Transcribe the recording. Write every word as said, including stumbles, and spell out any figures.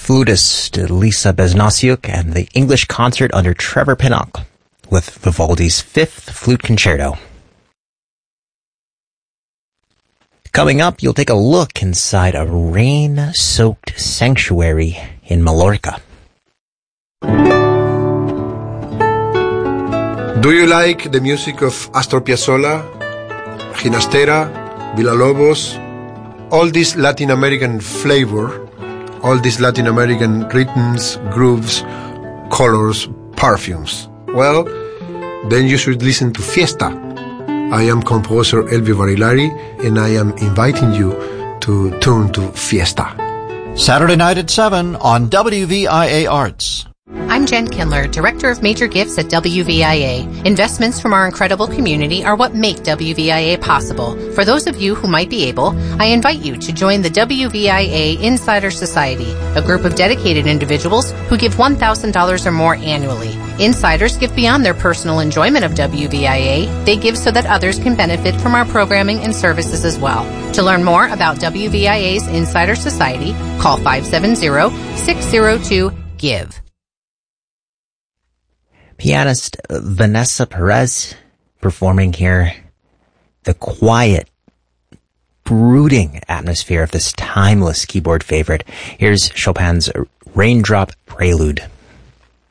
flutist Lisa Besnasiuk and the English Concert under Trevor Pinnock with Vivaldi's Fifth Flute Concerto. Coming up, you'll take a look inside a rain-soaked sanctuary in Mallorca. Do you like the music of Astor Piazzolla, Ginastera, Villalobos, all this Latin American flavor, all these Latin American rhythms, grooves, colors, perfumes? Well, then you should listen to Fiesta. I am composer Elvio Barilari, and I am inviting you to tune to Fiesta. Saturday night at seven on W V I A Arts. I'm Jen Kindler, Director of Major Gifts at W V I A. Investments from our incredible community are what make W V I A possible. For those of you who might be able, I invite you to join the W V I A Insider Society, a group of dedicated individuals who give one thousand dollars or more annually. Insiders give beyond their personal enjoyment of W V I A. They give so that others can benefit from our programming and services as well. To learn more about W V I A's Insider Society, call five seven zero, six zero two, GIVE. Pianist Vanessa Perez performing here the quiet, brooding atmosphere of this timeless keyboard favorite. Here's Chopin's Raindrop Prelude.